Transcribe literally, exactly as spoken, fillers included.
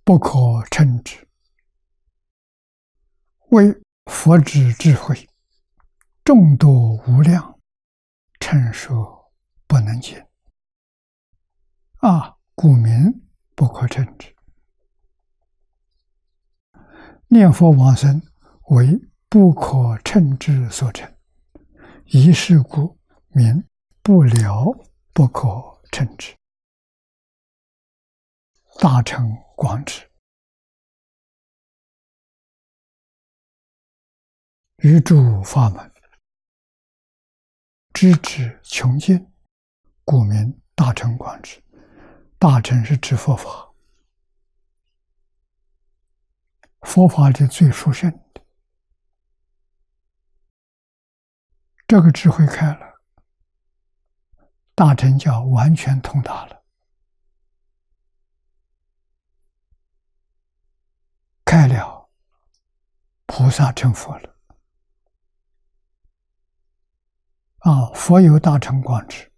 不可称之，为佛之智慧，众多无量，称说不能尽。啊，故名不可称之。念佛往生为不可称之所成，以是故名不了不可称之。大乘广智，于诸法门，知之穷尽，故名大乘广智。大乘是指佛法，佛法里最殊胜的，这个智慧开了，大乘叫完全通达了，开了，菩萨成佛了。啊，佛有大乘广智，